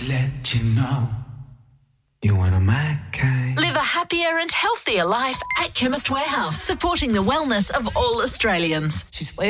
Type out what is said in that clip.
to let you know you're one of my kind. Live a happier and healthier life at Chemist Warehouse, supporting the wellness of all Australians. She's